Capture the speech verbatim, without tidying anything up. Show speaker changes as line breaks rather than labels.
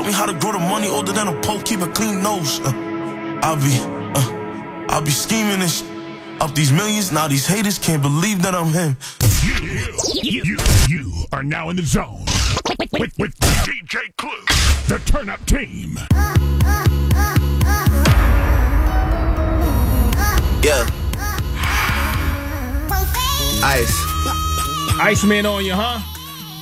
taught me how to grow the money older than a pole, keep a clean nose. Uh, I'll be, uh, I'll be scheming and sh- up these millions. Now these haters can't believe that I'm him.
You, you, you, you are now in the zone with, with D J Clue, the Turn Up Team.
Yeah. Ice.
Iceman on you, huh?